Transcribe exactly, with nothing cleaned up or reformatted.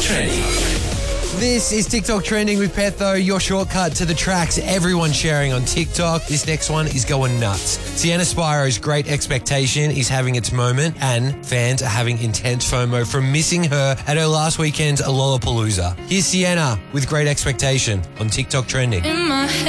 Trending. This is TikTok Trending with Petho, your shortcut to the tracks everyone's sharing on TikTok. This next one is going nuts. Sienna Spiro's Great Expectation is having its moment, and fans are having intense FOMO from missing her at her last weekend's Lollapalooza. Here's Sienna with Great Expectation on TikTok Trending. In my